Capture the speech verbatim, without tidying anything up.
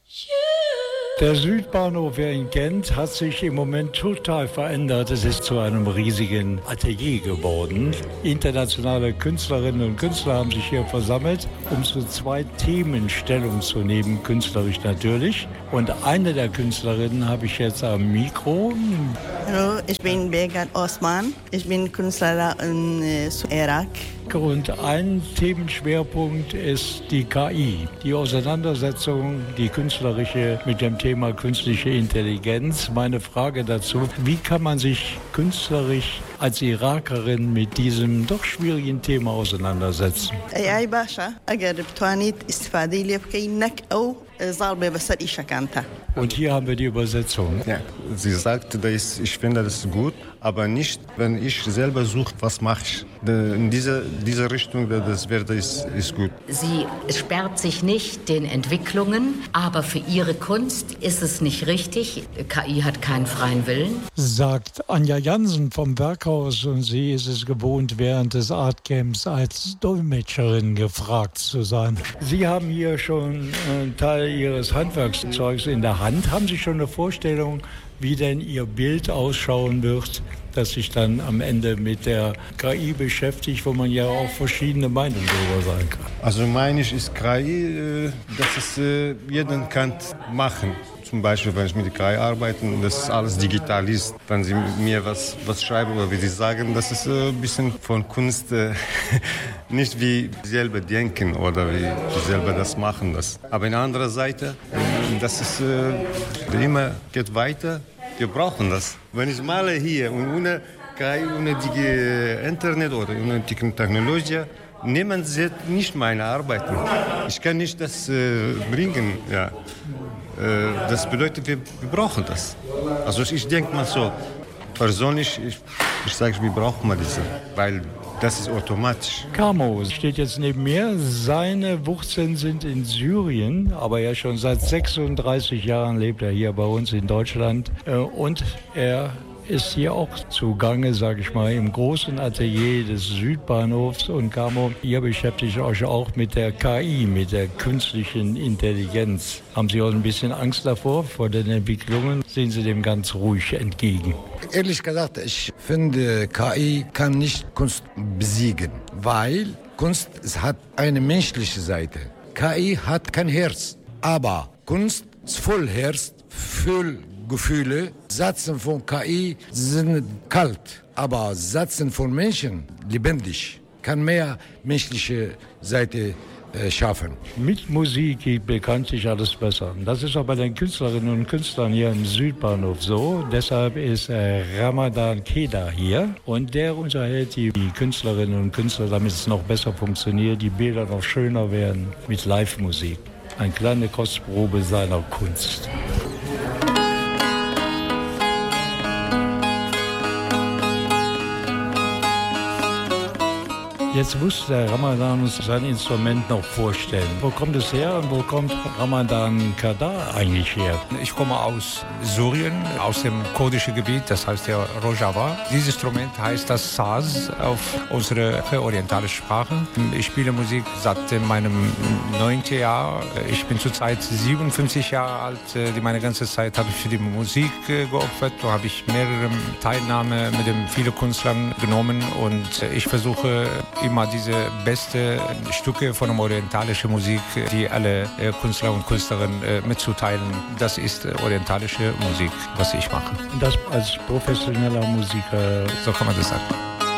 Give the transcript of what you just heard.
Der Südbahnhof, wer ihn kennt, hat sich im Moment total verändert. Es ist zu einem riesigen Atelier geworden. Internationale Künstlerinnen und Künstler haben sich hier versammelt, um zu zwei Themen Stellung zu nehmen, künstlerisch natürlich. Und eine der Künstlerinnen habe ich jetzt am Mikro. Hallo, ich bin Begat Osman. Ich bin Künstlerin in Irak. Und ein Themenschwerpunkt ist die K I, die Auseinandersetzung, die künstlerische mit dem Thema künstliche Intelligenz. Meine Frage dazu, wie kann man sich künstlerisch als Irakerin mit diesem doch schwierigen Thema auseinandersetzen? أي باشا أقرب توانيت استفادة لي بكينك أو ضربة بس إيش كانتها. Und hier haben wir die Übersetzung. Ja, sie sagt, das, ich finde das gut, aber nicht, wenn ich selber suche, was mache ich. In dieser, dieser Richtung, das wäre ist, ist gut. Sie sperrt sich nicht den Entwicklungen, aber für ihre Kunst ist es nicht richtig. K I hat keinen freien Willen. Sagt Anja Jansen vom Werkhaus, und sie ist es gewohnt, während des Artcamps als Dolmetscherin gefragt zu sein. Sie haben hier schon einen Teil Ihres Handwerkszeugs in der Hand. Haben Sie schon eine Vorstellung, wie denn Ihr Bild ausschauen wird, das sich dann am Ende mit der K I beschäftigt, wo man ja auch verschiedene Meinungen darüber sagen kann? Also meine ich, ist K I, dass es äh, jeden kann machen. Zum Beispiel, wenn ich mit der K I arbeite, dass alles digital ist. Wenn Sie mir was, was schreiben oder wie Sie sagen, das ist äh, ein bisschen von Kunst, äh, nicht wie Sie selber denken oder wie Sie selber das machen. Das. Aber in anderer Seite, äh, das ist äh, immer geht weiter. Wir brauchen das. Wenn ich male hier und ohne K I, ohne die Internet oder ohne die Technologie, niemand sieht nicht meine Arbeiten. Ich kann nicht das äh, bringen. Ja. Äh, das bedeutet, wir, wir brauchen das. Also ich, ich denke mal so, persönlich, ich, ich sage, wir brauchen mal diese, weil das ist automatisch. Camo steht jetzt neben mir. Seine Wurzeln sind in Syrien, aber ja schon seit sechsunddreißig Jahren lebt er hier bei uns in Deutschland. Und er ist hier auch zugange, sage ich mal, im großen Atelier des Südbahnhofs. Und Camo, ihr beschäftigt euch auch mit der K I, mit der künstlichen Intelligenz. Haben Sie auch ein bisschen Angst davor, vor den Entwicklungen? Sehen Sie dem ganz ruhig entgegen? Ehrlich gesagt, ich finde, K I kann nicht Kunst besiegen, weil Kunst es hat eine menschliche Seite. K I hat kein Herz, aber Kunst ist voll Herz, voll Gefühle. Sätze von K I sind kalt, aber Sätze von Menschen lebendig. Kann mehr menschliche Seite äh, schaffen. Mit Musik geht bekanntlich alles besser. Das ist auch bei den Künstlerinnen und Künstlern hier im Südbahnhof so. Deshalb ist äh, Ramadan Keda hier und der unterhält die, die Künstlerinnen und Künstler, damit es noch besser funktioniert, die Bilder noch schöner werden mit Live-Musik. Eine kleine Kostprobe seiner Kunst. Jetzt muss der Ramadan uns sein Instrument noch vorstellen. Wo kommt es her und wo kommt Ramadan Keda eigentlich her? Ich komme aus Syrien, aus dem kurdischen Gebiet, das heißt der Rojava. Dieses Instrument heißt das Saz auf unsere orientalische Sprache. Ich spiele Musik seit meinem neunten Jahr. Ich bin zurzeit siebenundfünfzig Jahre alt. Die meine ganze Zeit habe ich für die Musik geopfert. Da habe ich mehrere Teilnahme mit den vielen Künstlern genommen und ich versuche immer diese besten Stücke von der orientalischen Musik, die alle äh, Künstler und Künstlerinnen äh, mitzuteilen. Das ist äh, orientalische Musik, was ich mache. Und das als professioneller Musiker? So kann man das sagen.